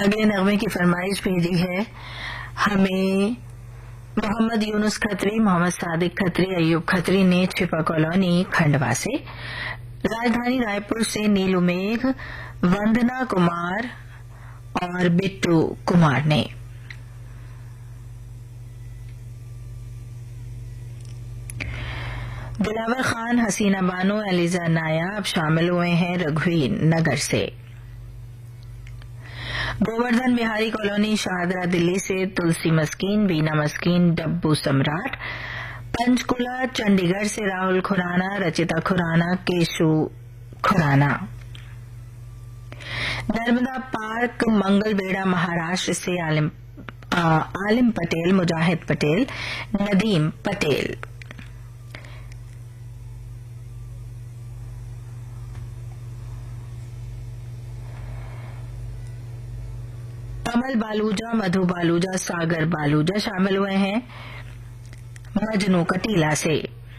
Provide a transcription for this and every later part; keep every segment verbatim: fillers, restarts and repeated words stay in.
अगले नगमे की फरमाइश भेजी है हमें मोहम्मद यूनुस खत्री, मोहम्मद सादिक खत्री, अयूब खत्री ने छिपा कॉलोनी खंडवा से। राजधानी रायपुर से नीलू मेघ, वंदना कुमार और बिट्टू कुमार ने। दिलावर खान, हसीना बानो, एलिजा नायाब शामिल हुए हैं रघुवीर नगर से। गोवर्धन बिहारी कॉलोनी शाहदरा दिल्ली से तुलसी मस्कीन, बीना मस्कीन, डब्बू सम्राट। पंचकुला चंडीगढ़ से राहुल खुराना, रचिता खुराना, केशु खुराना। नर्मदा पार्क मंगलबेड़ा महाराष्ट्र से आलिम, आ, आलिम पटेल, मुजाहिद पटेल, नदीम पटेल। कमल बालूजा, मधु बालूजा, सागर बालूजा शामिल हुए हैं मजनू कटीला से।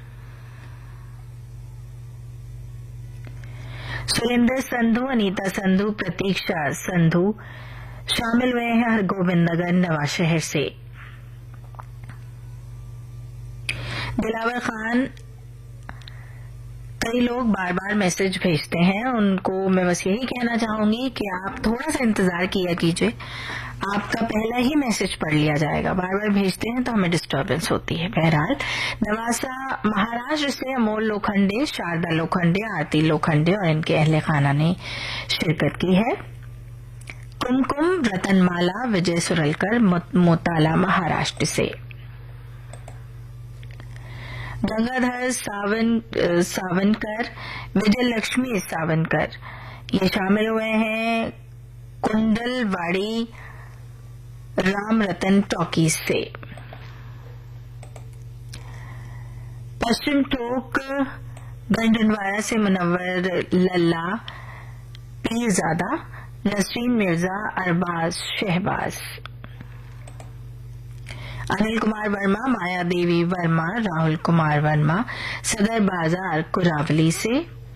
सुरेंद्र संधू, अनीता संधू, प्रतीक्षा संधू शामिल हुए हैं हरगोविंद नगर नवा शहर से। दिलावर खान, कई लोग बार बार मैसेज भेजते हैं, उनको मैं बस यही कहना चाहूंगी कि आप थोड़ा सा इंतजार किया कीजिए, आपका पहला ही मैसेज पढ़ लिया जाएगा। बार बार भेजते हैं तो हमें डिस्टर्बेंस होती है। बहरहाल, नवासा महाराष्ट्र से अमोल लोखंडे, शारदा लोखंडे, आरती लोखंडे और इनके अहले खाना ने शिरकत की है। कुमकुम, रतनमाला, विजय सुरलकर, मोताला महाराष्ट्र से। गंगाधर सावन सावनकर, विजय लक्ष्मी सावनकर ये शामिल हुए हैं कुंडलवाड़ी राम रतन टॉकीज से। पश्चिम टोक गंडनवारा से मुनव्वर लल्ला, पीरजादा, नसरीन मिर्जा, अरबाज शहबाज। अनिल कुमार वर्मा, माया देवी वर्मा, राहुल कुमार वर्मा, सदर बाजार कुरावली से।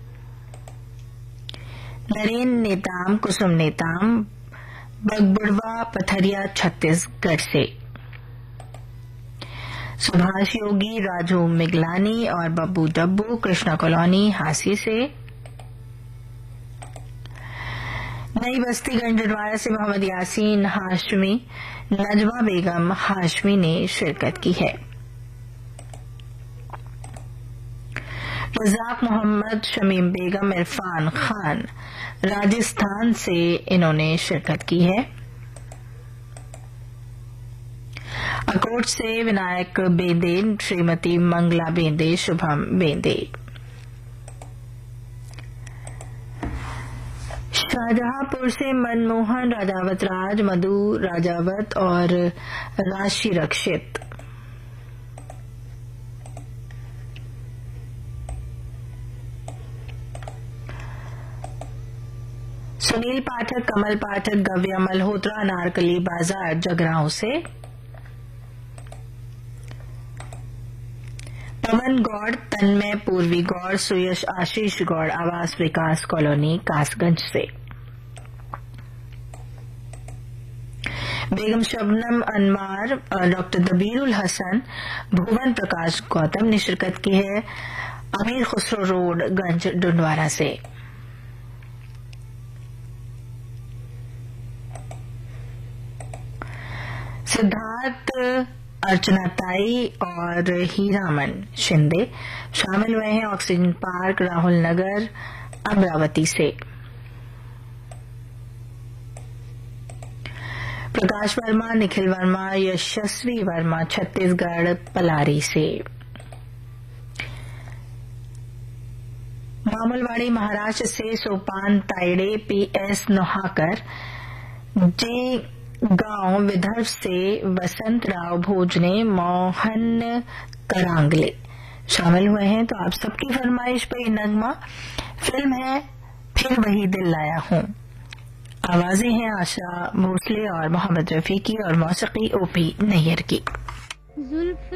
नरेन नेताम, कुसुम नेताम, बगबुड़वा पथरिया छत्तीसगढ़ से। सुभाष योगी, राजू मिगलानी और बब्बू डब्बू कृष्णा कॉलोनी हासी से। नई बस्ती गंडनवारा से मोहम्मद यासीन हाशमी, नजमा बेगम हाशमी ने शिरकत की है। रजाक मोहम्मद, शमीम बेगम, इरफान खान राजस्थान से इन्होंने शिरकत की है। अकोट से विनायक बेंदे, श्रीमती मंगला बेंदे, शुभम बेंदे। शाहजहांपुर से मनमोहन राजावत राज, मधु राजावत और राशि रक्षित। सुनील पाठक, कमल पाठक, गव्या मल्होत्रा, अनारकली बाजार जगरांव से। पवन गौड़, तन्मय, पूर्वी गौड़, सुयश आशीष गौड़ आवास विकास कॉलोनी कासगंज से। बेगम शबनम अनवार, डॉक्टर दबीरुल हसन, भुवन प्रकाश गौतम ने शिरकत की है अमीर खुसरो रोड गंज डुंडवारा से। सिद्धार्थ, अर्चना ताई और हीरामन शिंदे शामिल हुए हैं ऑक्सीजन पार्क राहुल नगर अमरावती से। प्रकाश वर्मा, निखिल वर्मा, यशस्वी वर्मा छत्तीसगढ़ पलारी से। मामूलवाड़ी महाराष्ट्र से सोपान ताइडे, पीएस नोहाकर, जे गांव विदर्भ से वसंत राव भोजने, मोहन करांगले शामिल हुए हैं। तो आप सबकी फरमाइश पे ये नगमा, फिल्म है फिर वही दिल लाया हूं। आवाजें हैं आशा भोसले और मोहम्मद रफी की और मौसीकी ओपी नैयर की।